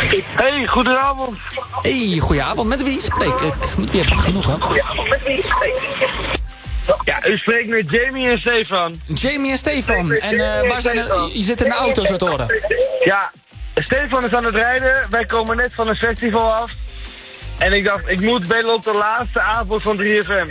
Hey, goedenavond. Hey, goedenavond. Met wie spreek ik? Met wie heb ik het genoegen? Ja, u spreekt met Jamie en Stefan. Jamie en Stefan. En waar zijn je zit in de auto, zo te horen. Ja, Stefan is aan het rijden. Wij komen net van een festival af. En ik dacht, ik moet bellen op de laatste avond van 3FM.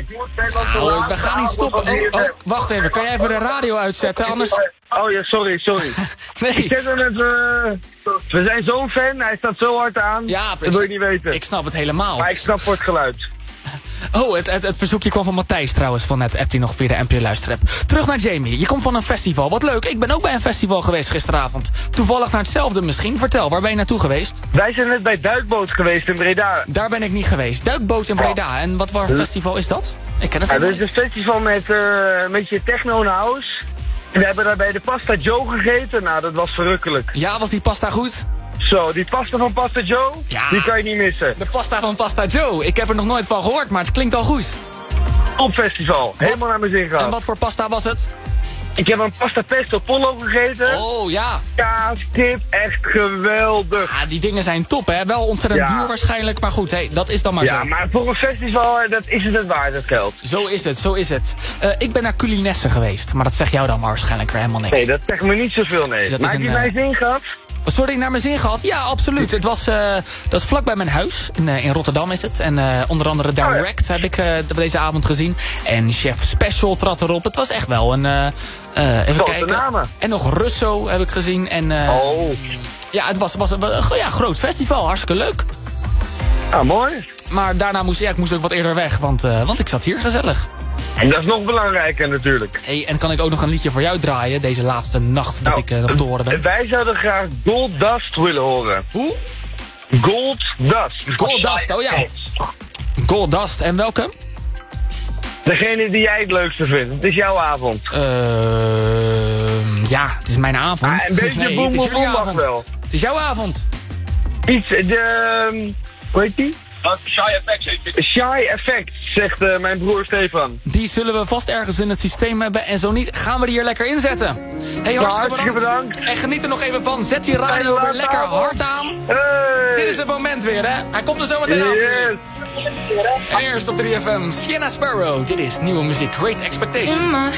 We gaan niet stoppen. Oh, wacht even. Kan jij even de radio uitzetten? Anders... Oh ja, sorry. Nee. Ik zet hem even... We zijn zo'n fan, hij staat zo hard aan. Ja, dat wil je niet weten. Ik snap het helemaal. Maar ik snap voor het geluid. Oh, het verzoekje kwam van Matthijs trouwens, van net app die nog via de NPO Luister hebt. Terug naar Jamie. Je komt van een festival. Wat leuk. Ik ben ook bij een festival geweest gisteravond. Toevallig naar hetzelfde misschien. Vertel, waar ben je naartoe geweest? Wij zijn net bij Duikboot geweest in Breda. Daar ben ik niet geweest. Duikboot in Breda. En wat voor festival is dat? Ik ken het niet. Ja, dat is een festival met je techno en house. En we hebben daarbij de Pasta Joe gegeten. Nou, dat was verrukkelijk. Ja, was die pasta goed? Zo, die pasta van Pasta Joe, ja, die kan je niet missen. De pasta van Pasta Joe. Ik heb er nog nooit van gehoord, maar het klinkt al goed. Op festival. Helemaal naar mijn zin gehad. En wat voor pasta was het? Ik heb een pasta pesto pollo gegeten. Oh, ja. Kaas, kip, echt geweldig. Ja, die dingen zijn top, hè. Wel ontzettend duur waarschijnlijk, maar goed, hey, dat is dan maar zo. Ja, maar voor een festival, dat is het waard, het geld. Zo is het. Ik ben naar Culinesse geweest, maar dat zegt jou dan waarschijnlijk weer helemaal niks. Nee, dat zegt me niet zoveel, nee. Maar heb je mijn zin gehad? Sorry, naar mijn zin gehad? Ja, absoluut. Het was, dat is vlakbij mijn huis. In Rotterdam is het. En onder andere Direct heb ik deze avond gezien. En Chef Special trad erop. Het was echt wel een... even kijken. Namen. En nog Russo heb ik gezien. En, ja, het was een groot festival. Hartstikke leuk. Ah, mooi. Maar daarna moest ik ook wat eerder weg. Want ik zat hier gezellig. En dat is nog belangrijker natuurlijk. Hey, en kan ik ook nog een liedje voor jou draaien, deze laatste nacht dat ik nog te horen ben? Wij zouden graag Gold Dust willen horen. Hoe? Gold Dust. Gold Dust, oh ja. Gold Dust, en welke? Degene die jij het leukste vindt. Het is jouw avond. Ja, het is mijn avond. Een beetje boem mag wel. Het is jouw avond. Iets, hoe heet die? Shy Effect. Shy Effect, zegt mijn broer Stefan. Die zullen we vast ergens in het systeem hebben. En zo niet, gaan we die er lekker inzetten. Hey, hartstikke bedankt. En geniet er nog even van. Zet die radio weer lekker hard aan. Hey. Dit is het moment weer, hè. Hij komt er zo meteen aan. En eerst op 3FM, Sienna Sparrow. Dit is nieuwe muziek, Great Expectation.